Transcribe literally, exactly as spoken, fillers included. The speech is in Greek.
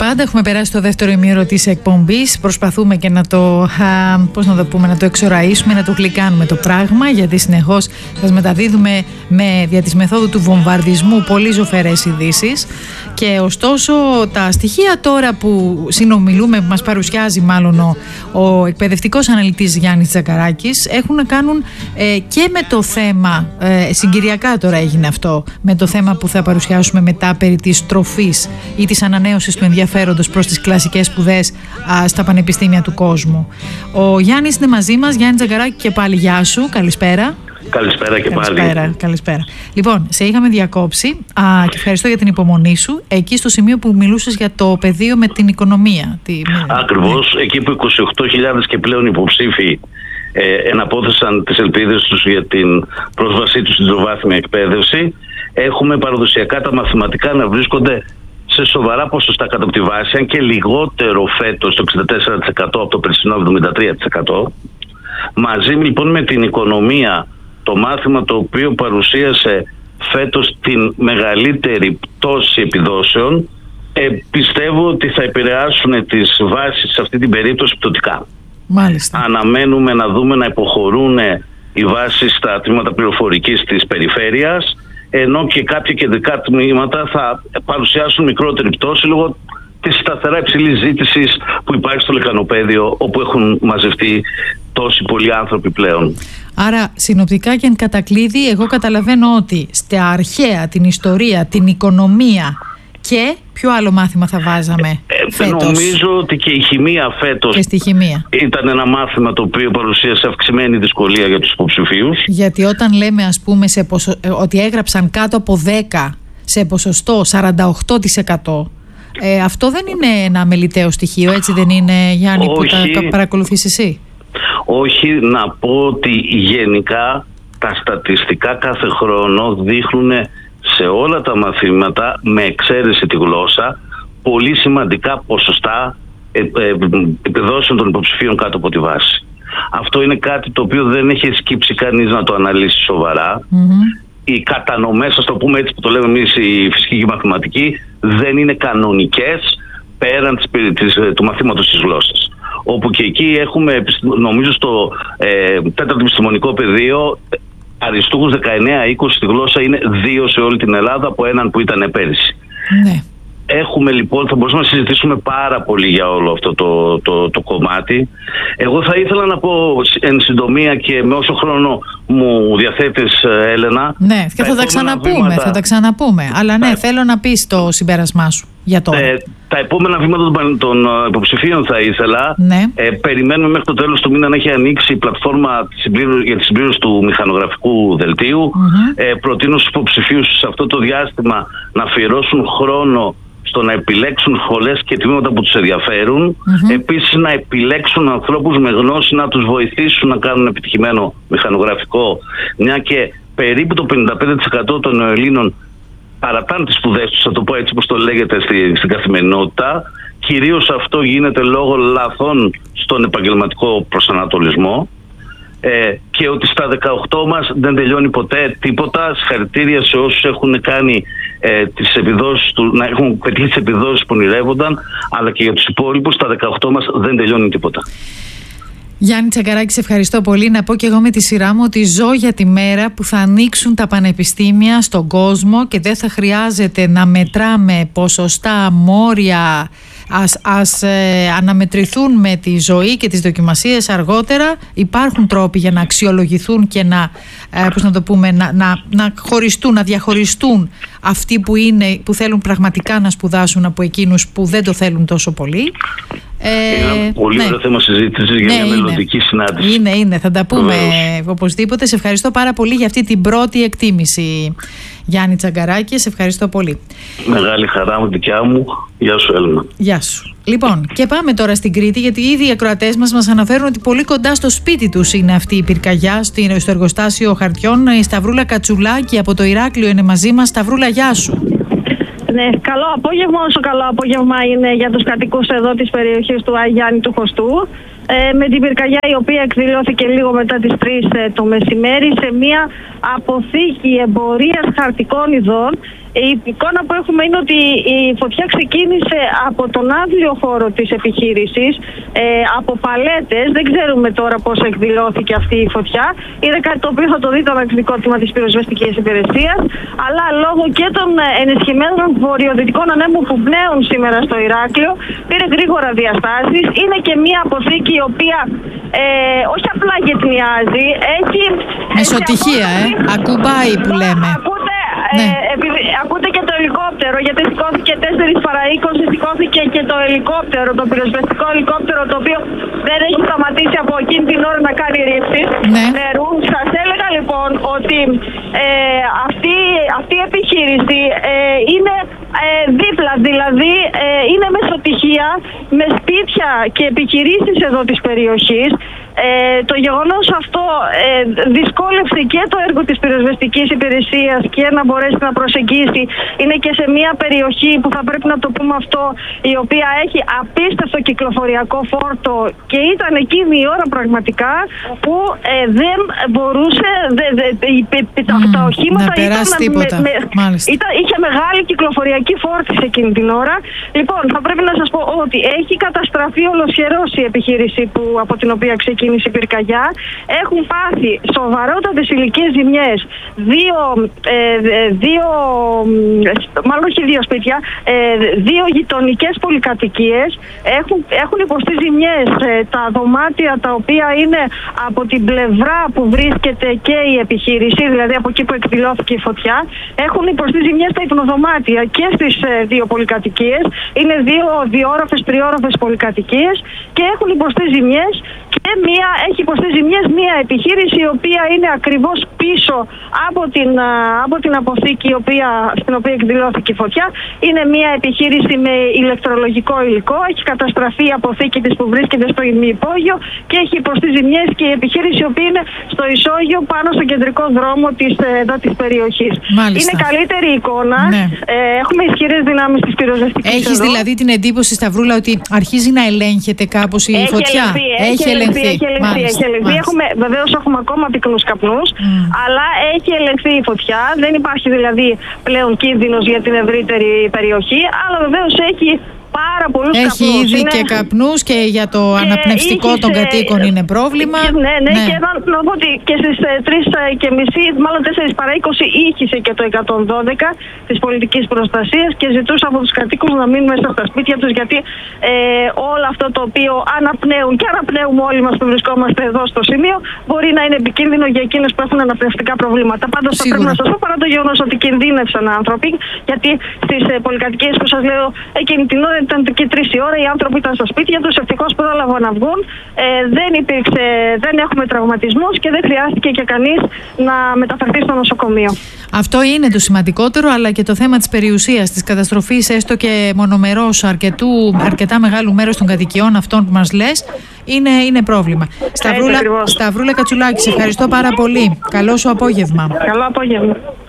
πάντα, έχουμε περάσει το δεύτερο ημίωρο της εκπομπής. Προσπαθούμε και να το, α, πώς να το πούμε, να το εξοραίσουμε, να το γλυκάνουμε το πράγμα, γιατί συνεχώς σας μεταδίδουμε με, δια της μεθόδου του βομβαρδισμού πολύ ζωφερές ειδήσεις. Και ωστόσο τα στοιχεία τώρα που συνομιλούμε, που μας παρουσιάζει μάλλον ο, ο εκπαιδευτικός αναλυτής Γιάννης Τζακαράκης, έχουν να κάνουν ε, και με το θέμα, ε, συγκυριακά τώρα έγινε αυτό, με το θέμα που θα παρουσιάσουμε μετά περί της τροφής ή της ανανέωσης του ενδιαφέροντος προς τις κλασικές σπουδές α, στα πανεπιστήμια του κόσμου. Ο Γιάννης είναι μαζί μας. Γιάννη Τζακαράκη, και πάλι γεια σου, καλησπέρα. Καλησπέρα και καλησπέρα, πάλι. Καλησπέρα. Λοιπόν, σε είχαμε διακόψει α, και ευχαριστώ για την υπομονή σου εκεί στο σημείο που μιλούσες για το πεδίο με την οικονομία. Τη... Ακριβώς, ναι. Εκεί που είκοσι οκτώ χιλιάδες και πλέον υποψήφοι ε, εναπόθεσαν τις ελπίδες τους για την πρόσβασή τους στην τροβάθμια εκπαίδευση, έχουμε παραδοσιακά τα μαθηματικά να βρίσκονται σε σοβαρά ποσοστά κάτω από τη βάση, αν και λιγότερο φέτος, το εξήντα τέσσερα τοις εκατό από το περσινό εβδομήντα τρία τοις εκατό. Μαζί λοιπόν με την οικονομία, το μάθημα το οποίο παρουσίασε φέτος την μεγαλύτερη πτώση επιδόσεων, ε, πιστεύω ότι θα επηρεάσουν τις βάσεις σε αυτή την περίπτωση πτωτικά. Μάλιστα. Αναμένουμε να δούμε να υποχωρούν οι βάσεις στα τμήματα πληροφορικής της περιφέρειας, ενώ και κάποια κεντρικά τμήματα θα παρουσιάσουν μικρότερη πτώση λόγω της σταθερά υψηλής ζήτησης που υπάρχει στο λεκανοπαίδιο, όπου έχουν μαζευτεί τόσοι πολλοί άνθρωποι πλέον. Άρα, συνοπτικά και εν κατακλείδη, εγώ καταλαβαίνω ότι στα αρχαία, την ιστορία, την οικονομία και ποιο άλλο μάθημα θα βάζαμε ε, φέτος? Νομίζω ότι και η χημεία φέτος και στη χημεία ήταν ένα μάθημα το οποίο παρουσίασε αυξημένη δυσκολία για τους υποψηφίους. Γιατί όταν λέμε, ας πούμε, σε ποσο... ότι έγραψαν κάτω από δέκα σε ποσοστό σαράντα οκτώ τοις εκατό, ε, αυτό δεν είναι ένα αμεληταίο στοιχείο, έτσι δεν είναι, Γιάννη? Όχι, που τα παρακολουθείς εσύ? Όχι, να πω ότι γενικά τα στατιστικά κάθε χρόνο δείχνουν σε όλα τα μαθήματα, με εξαίρεση τη γλώσσα, πολύ σημαντικά ποσοστά επιδόσεων των υποψηφίων κάτω από τη βάση. Αυτό είναι κάτι το οποίο δεν έχει σκύψει κανείς να το αναλύσει σοβαρά. Mm-hmm. Οι κατανομές, ας το πούμε έτσι που το λέμε εμείς οι φυσικοί και οι μαθηματικοί, δεν είναι κανονικές πέραν της, της, του μαθήματος της γλώσσας. Όπου και εκεί έχουμε, νομίζω στο ε, τέταρτο επιστημονικό πεδίο, αριστούχους δεκαεννέα είκοσι στη γλώσσα είναι δύο σε όλη την Ελλάδα από έναν που ήταν πέρυσι. Ναι. Έχουμε λοιπόν, θα μπορούσαμε να συζητήσουμε πάρα πολύ για όλο αυτό το, το, το κομμάτι. Εγώ θα ήθελα να πω εν συντομία και με όσο χρόνο μου διαθέτεις, Έλενα. Ναι, και θα τα ξαναπούμε, βήματα, θα τα ξαναπούμε. Αλλά ναι, τα... θέλω να πεις το συμπέρασμά σου για τώρα. Ε, τα επόμενα βήματα των, των υποψηφίων θα ήθελα. Ναι. Ε, περιμένουμε μέχρι το τέλος του μήνα να έχει ανοίξει η πλατφόρμα για τη συμπλήρωση του μηχανογραφικού δελτίου. Mm-hmm. Ε, προτείνω στους υποψηφίους σε αυτό το διάστημα να αφιερώσουν χρόνο στο να επιλέξουν σχολές και τμήματα που τους ενδιαφέρουν. Mm-hmm. Επίσης να επιλέξουν ανθρώπους με γνώση να τους βοηθήσουν να κάνουν επιτυχημένο μηχανογραφικό, μια και περίπου το πενήντα πέντε τοις εκατό των Ελλήνων παρατάνε τις σπουδές τους, θα το πω έτσι όπως το λέγεται στη, στην καθημερινότητα. Κυρίως αυτό γίνεται λόγω λαθών στον επαγγελματικό προσανατολισμό. Ε, και ότι στα δεκαοκτώ μας δεν τελειώνει ποτέ τίποτα. Συγχαρητήρια σε όσους έχουν κάνει ε, τις επιδόσεις του, να έχουν πετύχει τις επιδόσεις που ονειρεύονταν, αλλά και για τους υπόλοιπους στα δεκαοκτώ μας δεν τελειώνει τίποτα. Γιάννη Τζακαράκη, σε ευχαριστώ πολύ. Να πω και εγώ με τη σειρά μου ότι ζω για τη μέρα που θα ανοίξουν τα πανεπιστήμια στον κόσμο και δεν θα χρειάζεται να μετράμε ποσοστά, μόρια. Ας, ας ε, αναμετρηθούν με τη ζωή και τις δοκιμασίες αργότερα. Υπάρχουν τρόποι για να αξιολογηθούν και να, ε, πώς να το πούμε, να, να, να χωριστούν, να διαχωριστούν αυτοί που, είναι, που θέλουν πραγματικά να σπουδάσουν από εκείνους που δεν το θέλουν τόσο πολύ. Ε, είναι ένα πολύ ωραίο, ναι, θέμα συζήτησης για, ναι, μια μελλοντική συνάντηση. Είναι, είναι, θα τα πούμε ε, οπωσδήποτε. Σε ευχαριστώ πάρα πολύ για αυτή την πρώτη εκτίμηση, Γιάννη Τζακαράκη. Σε ευχαριστώ πολύ. Μεγάλη χαρά μου, δικιά μου. Γεια σου, Έλληνα. Γεια σου. Λοιπόν, και πάμε τώρα στην Κρήτη, γιατί ήδη οι ακροατές μας μας αναφέρουν ότι πολύ κοντά στο σπίτι τους είναι αυτή η πυρκαγιά, στο εργοστάσιο χαρτιών. Η Σταυρούλα Κατσουλάκη από το Ηράκλειο είναι μαζί μας. Σταυρούλα, γεια σου. Ναι, καλό απόγευμα. Όσο καλό απόγευμα είναι για τους κατοικούς εδώ της περιοχής του Αγιάννη του Χωστού. Ε, με την πυρκαγιά η οποία εκδηλώθηκε λίγο μετά τις τρεις ε, το μεσημέρι σε μια αποθήκη εμπορίας χαρτικών ειδών, Η εικόνα που έχουμε είναι ότι η φωτιά ξεκίνησε από τον άδειο χώρο της επιχείρησης, ε, από παλέτες. Δεν ξέρουμε τώρα πώς εκδηλώθηκε αυτή η φωτιά. Είναι κάτι το οποίο θα το δει το ανακριτικό τμήμα της πυροσβεστικής υπηρεσίας. Αλλά λόγω και των ενισχυμένων βορειοδυτικών ανέμων που πνέουν σήμερα στο Ηράκλειο, πήρε γρήγορα διαστάσεις. Είναι και μια αποθήκη η οποία ε, όχι απλά γετνιάζει, έχει... Μεσοτυχία, ε, ακουμπάει που λέμε. Ακούτε, ναι. ε, επειδή, ακούτε και το ελικόπτερο, γιατί σηκώθηκε τέσσερις παρά είκοσι, σηκώθηκε και το ελικόπτερο, το πυροσβεστικό ελικόπτερο, το οποίο δεν έχει σταματήσει από εκείνη την ώρα να κάνει ρήψεις ναι. νερού. Σας έλεγα λοιπόν ότι ε, αυτή, αυτή η επιχείρηση ε, είναι ε, δίπλα, δηλαδή ε, είναι μεσοτυχία με σπίτια και επιχειρήσεις εδώ της περιοχής. Ε, το γεγονός αυτό ε, δυσκόλευσε και το έργο της πυροσβεστικής υπηρεσίας και να μπορέσει να προσεγγίσει. Είναι και σε μια περιοχή που θα πρέπει να το πούμε αυτό, η οποία έχει απίστευτο κυκλοφοριακό φόρτο και ήταν εκείνη η ώρα πραγματικά που ε, δεν μπορούσε δε, δε, δε, τα, mm, τα οχήματα να περάσει ήταν, τίποτα. Με, με, ήταν, είχε μεγάλη κυκλοφοριακή φόρτιση εκείνη την ώρα. Λοιπόν, θα πρέπει να σας πω ότι έχει καταστραφεί ολοσχερώς η επιχείρηση που, από την οποία ξεκίνησε η πυρκαγιά. Έχουν πάθει σοβαρότατες υλικές ζημιές. Δύο, ε, δύο, μάλλον όχι δύο σπίτια, ε, δύο γειτονικές πολυκατοικίες έχουν, έχουν υποστεί ζημιές. Ε, τα δωμάτια τα οποία είναι από την πλευρά που βρίσκεται και η επιχείρηση, δηλαδή από εκεί που εκδηλώθηκε η φωτιά, έχουν υποστεί ζημιές στα υπνοδωμάτια και στις ε, δύο πολυκατοικίες. Είναι δύο διόροφες, τριόροφες πολυκατοικίες και έχουν υποστεί ζημιές. Και μία, έχει υποστεί ζημιές μία επιχείρηση η οποία είναι ακριβώς πίσω από την, από την αποθήκη η οποία, στην οποία εκδηλώθηκε η φωτιά. Είναι μία επιχείρηση με ηλεκτρολογικό υλικό. Έχει καταστραφεί η αποθήκη της που βρίσκεται στο ημιυπόγειο και έχει υποστεί ζημιές και η επιχείρηση η οποία είναι στο ισόγειο πάνω στο κεντρικό δρόμο της, εδώ, της περιοχής. Μάλιστα. Είναι καλύτερη εικόνα. Ναι. Ε, έχουμε ισχυρές δυνάμεις της πυροσβεστικής. Έχεις εδώ δηλαδή την εντύπωση, Σταυρούλα, ότι αρχίζει να ελέγχεται κάπως η έχει φωτιά? Ελεγχθεί, έχει, έχει ελεγχθεί. Έχει ελεγχθεί, έχει ελεγχθεί. Έχουμε, βεβαίως έχουμε ακόμα πυκνούς καπνούς, mm. αλλά έχει ελεγχθεί η φωτιά. Δεν υπάρχει δηλαδή πλέον κίνδυνος για την ευρύτερη περιοχή, αλλά βεβαίως έχει πάρα πολλούς έχει καπνούς. Έχει ήδη είναι... και καπνούς και για το και αναπνευστικό των σε... κατοίκων είναι πρόβλημα. Και, ναι, ναι, ναι. Και να, να πω ότι και στις τρεις και μισή, μάλλον τέσσερις παρά είκοσι ήχησε και το εκατόν δώδεκα της πολιτικής προστασίας και ζητούσε από τους κατοίκους να μείνουν μέσα στα σπίτια τους, γιατί ε, όλο αυτό το οποίο αναπνέουν και αναπνέουμε όλοι μας που βρισκόμαστε εδώ στο σημείο μπορεί να είναι επικίνδυνο για εκείνους που έχουν αναπνευστικά προβλήματα. Πάντως θα πρέπει να σας πω, παρά το γεγονός ότι κινδύνευσαν άνθρωποι, γιατί στις ε, πολυκατοικίες που σας λέω εκείνη την ώρα ήταν και τρεις η ώρα, οι άνθρωποι ήταν στα σπίτια τους, ευτυχώς πρόλαβαν να βγουν. Ε, δεν υπήρξε, δεν έχουμε τραυματισμούς και δεν χρειάστηκε και κανείς να μεταφερθεί στο νοσοκομείο. Αυτό είναι το σημαντικότερο, αλλά και το θέμα της περιουσίας, της καταστροφής, έστω και μονομερός αρκετού, αρκετά μεγάλου μέρους των κατοικιών αυτών που μας λες, είναι, είναι πρόβλημα. Σταυρούλα, Σταυρούλα Κατσουλάκη, σε ευχαριστώ πάρα πολύ. Καλό σου απόγευμα. Καλό απόγευμα.